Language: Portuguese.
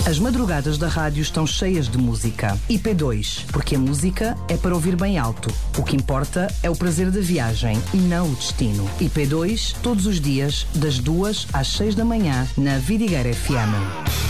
As madrugadas da rádio estão cheias de música. IP2, porque a música é para ouvir bem alto. O que importa é o prazer da viagem e não o destino. IP2, todos os dias, das 2 às 6 da manhã, na Vidigueira FM.